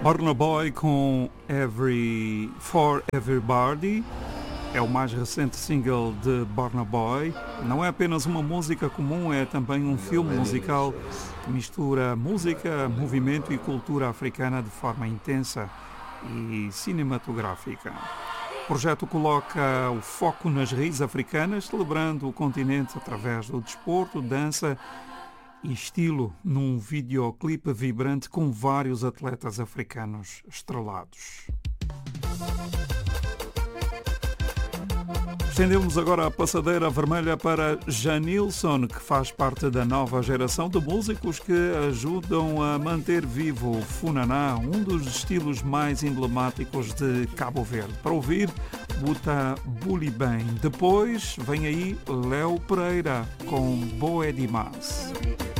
Burna Boy com For Everybody é o mais recente single de Burna Boy. Não é apenas uma música comum, é também um filme musical que mistura música, movimento e cultura africana de forma intensa e cinematográfica. O projeto coloca o foco nas raízes africanas, celebrando o continente através do desporto, dança e estilo, num videoclipe vibrante com vários atletas africanos estrelados. Estendemos agora a passadeira vermelha para Janilson, que faz parte da nova geração de músicos que ajudam a manter vivo o Funaná, um dos estilos mais emblemáticos de Cabo Verde. Para ouvir, Buta Bulibem. Depois vem aí Léo Pereira com Boé Dimas.